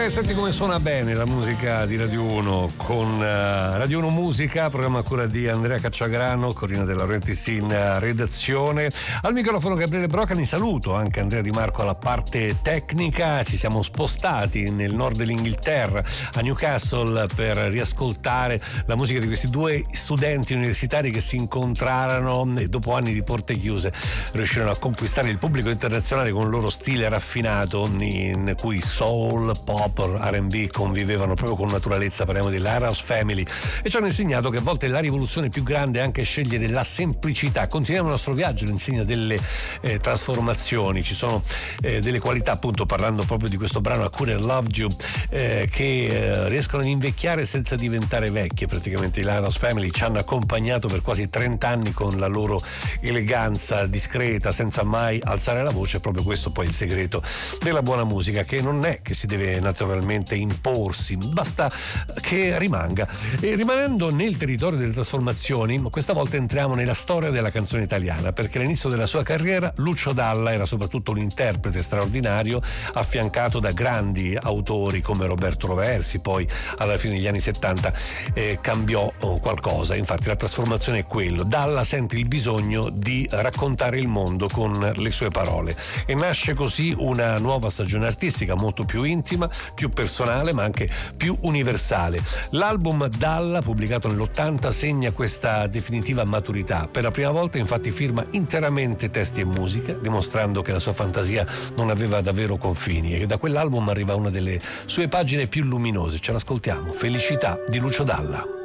Senti come suona bene la musica di Radio 1 con Radio 1 Musica, programma a cura di Andrea Cacciagrano, Corina De Laurentiis in redazione. Al microfono Gabriele Brocani, saluto anche Andrea Di Marco alla parte tecnica. Ci siamo spostati nel nord dell'Inghilterra, a Newcastle, per riascoltare la musica di questi due studenti universitari che si incontrarono e dopo anni di porte chiuse riuscirono a conquistare il pubblico internazionale con il loro stile raffinato in cui soul, pop, R&B convivevano proprio con naturalezza. Parliamo di Lara's Family e ci hanno insegnato che a volte la rivoluzione più grande è anche scegliere la semplicità. Continuiamo il nostro viaggio all'insegna delle trasformazioni. Ci sono delle qualità, appunto parlando proprio di questo brano, A Couldn't Love You, che riescono ad invecchiare senza diventare vecchie. Praticamente i Lara's Family ci hanno accompagnato per quasi 30 anni con la loro eleganza discreta, senza mai alzare la voce. Proprio questo poi è il segreto della buona musica, che non è che si deve naturalmente imporsi, basta che rimanga. E rimanendo nel territorio delle trasformazioni, questa volta entriamo nella storia della canzone italiana, perché all'inizio della sua carriera Lucio Dalla era soprattutto un interprete straordinario, affiancato da grandi autori come Roberto Roversi. Poi alla fine degli anni 70 cambiò qualcosa, infatti la trasformazione è quello: Dalla sente il bisogno di raccontare il mondo con le sue parole e nasce così una nuova stagione artistica molto più intima, più personale, ma anche più universale. L'album Dalla, pubblicato nell'80, segna questa definitiva maturità. Per la prima volta infatti firma interamente testi e musica, dimostrando che la sua fantasia non aveva davvero confini e che da quell'album arriva una delle sue pagine più luminose. Ce l'ascoltiamo, Felicità di Lucio Dalla.